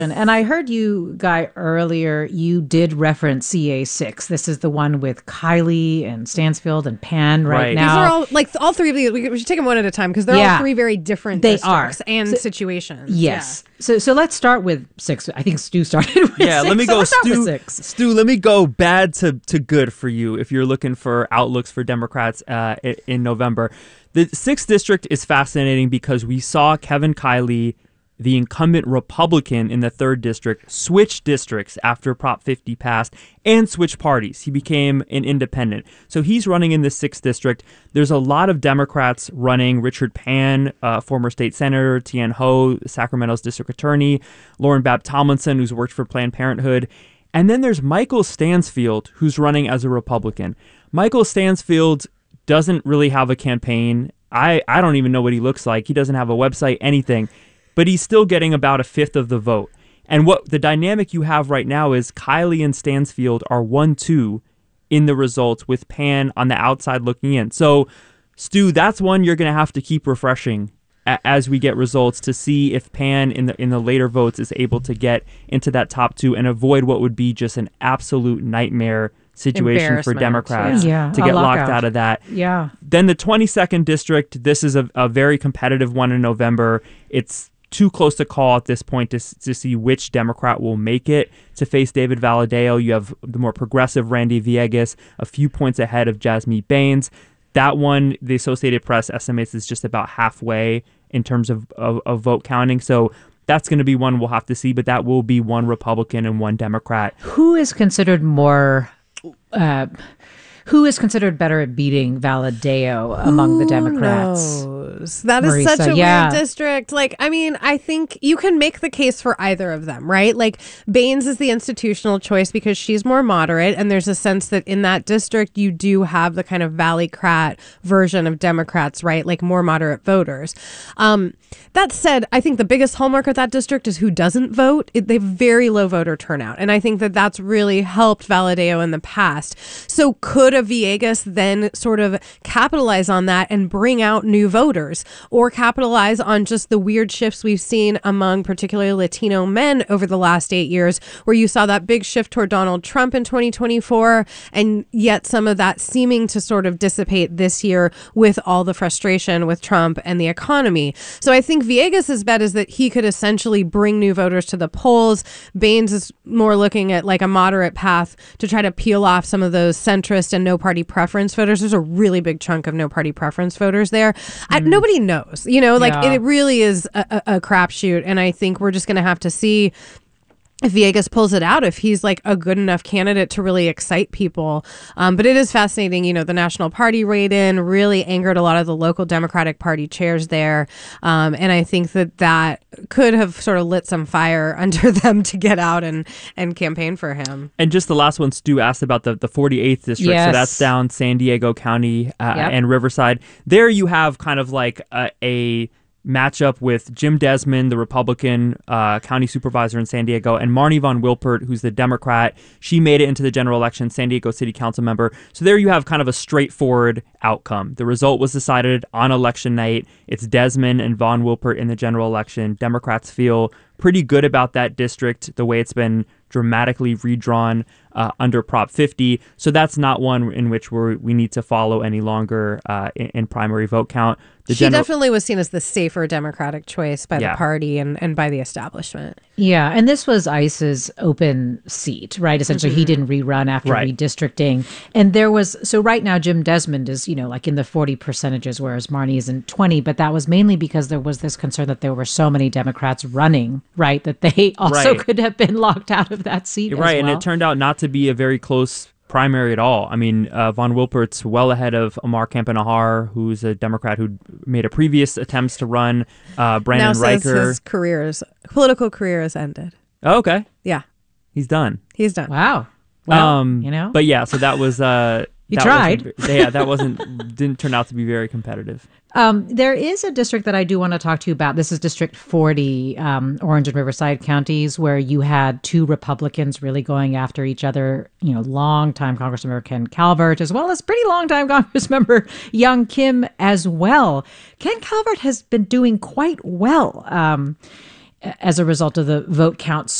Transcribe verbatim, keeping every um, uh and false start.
And I heard you, Guy, earlier, you did reference C A six. This is the one with Kylie and Stansfield and Pan right, Right. now. These are all, like, all three of these, we we should take them one at a time because they're Yeah. all three very different They districts are. and So- situations. Yes. So so let's start with six. I think Stu started with Yeah, six. let me so go, let's start with Stu. six. Stu, let me go bad to, to good for you if you're looking for outlooks for Democrats uh, i- in November. The sixth district is fascinating because we saw Kevin Kiley, the incumbent Republican in the third district, switch districts after Prop fifty passed and switch parties. He became an independent. So he's running in the sixth district. There's a lot of Democrats running. Richard Pan, uh, former state senator, Tian Ho, Sacramento's district attorney, Lauren Babb Tomlinson, who's worked for Planned Parenthood. And then there's Michael Stansfield, who's running as a Republican. Michael Stansfield doesn't really have a campaign. I, I don't even know what he looks like. He doesn't have a website, anything. But he's still getting about a fifth of the vote. And what the dynamic you have right now is Kiley and Stansfield are one two in the results with Pan on the outside looking in. So, Stu, that's one you're going to have to keep refreshing a- as we get results to see if Pan in the in the later votes is able to get into that top two and avoid what would be just an absolute nightmare situation for Embarrassment, Democrats yeah. to A get locked lockout. out of that. Yeah. Then the twenty-second district, this is a, a very competitive one in November. It's too close to call at this point to, to see which Democrat will make it to face David Valadao. You have the more progressive Randy Villegas, a few points ahead of Jasmeet Bains. That one, the Associated Press estimates is just about halfway in terms of, of, of vote counting. So that's going to be one we'll have to see, but that will be one Republican and one Democrat. Who is considered more... Uh, who is considered better at beating Valadao among the Democrats? Knows? That is Marisa, such a yeah. weird district. Like, I mean, I think you can make the case for either of them, right? Like, Baines is the institutional choice because she's more moderate, and there's a sense that in that district you do have the kind of Valley-crat version of Democrats, right? Like more moderate voters. Um, that said, I think the biggest hallmark of that district is who doesn't vote. It, they have very low voter turnout, and I think that that's really helped Valadao in the past. So could a Villegas then sort of capitalize on that and bring out new voters, or capitalize on just the weird shifts we've seen among particularly Latino men over the last eight years, where you saw that big shift toward Donald Trump in twenty twenty-four, and yet some of that seeming to sort of dissipate this year with all the frustration with Trump and the economy. So I think Villegas' bet is that he could essentially bring new voters to the polls. Baines is more looking at like a moderate path to try to peel off some of those centrist and no party preference voters. There's a really big chunk of no party preference voters there. I, nobody knows, you know, like Yeah. it really is a, a, a crapshoot. And I think we're just going to have to see if Villegas pulls it out, if he's like a good enough candidate to really excite people. Um, but it is fascinating. You know, the National Party raid-in really angered a lot of the local Democratic Party chairs there. Um, and I think that that could have sort of lit some fire under them to get out and, and campaign for him. And just the last one, Stu asked about the, the forty-eighth district. Yes. So that's down San Diego County uh, Yep. and Riverside. There you have kind of like a, a matchup with Jim Desmond, the Republican uh, county supervisor in San Diego, and Marnie Von Wilpert, who's the Democrat. She made it into the general election, San Diego City Council member. So there you have kind of a straightforward outcome. The result was decided on election night. It's Desmond and Von Wilpert in the general election. Democrats feel pretty good about that district, the way it's been dramatically redrawn uh, under Prop fifty. So that's not one in which we're, we need to follow any longer uh, in, in primary vote count. The She general- definitely was seen as the safer Democratic choice by Yeah. the party and, and by the establishment. Yeah, and this was ICE's open seat, right? Essentially, he didn't rerun after Right. redistricting. And there was, so right now, Jim Desmond is, you know, like in the forty percentages, whereas Marnie is in twenty. But that was mainly because there was this concern that there were so many Democrats running, right? That they also Right. could have been locked out of that seat. Right, as and well. it turned out not to be a very close primary at all. I mean, uh, Von Wilpert's well ahead of Omar Campanahar, who's a Democrat who made a previous attempts to run. Uh, Now Brandon says Riker. his career's political career has ended. Oh, okay, Yeah, he's done. he's done. Wow. Well, um, you know. But yeah, so that was. Uh, You that tried. wasn't ve- Yeah, that wasn't didn't turn out to be very competitive. Um, there is a district that I do want to talk to you about. This is District forty, um, Orange and Riverside counties, where you had two Republicans really going after each other. You know, longtime Congressmember Ken Calvert, as well as pretty longtime Congressmember Young Kim as well. Ken Calvert has been doing quite well. Um, as a result of the vote count